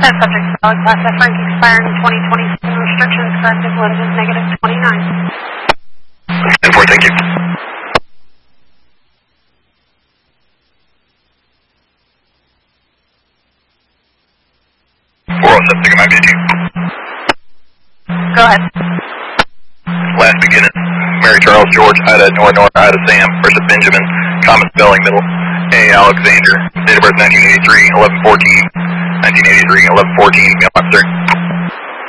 Test subject valid class F rank expiring in 2027. Restrictions corrected. Lenses negative 29. 10-4, thank you. 407, Sigma Mike, Go ahead. Last beginning. Mary Charles George, Ida Nora Nora, Ida Sam, versus Benjamin, common spelling middle. A. Alexander, date of birth 1983, 11-14, 1983, 11-14, mailbox 30.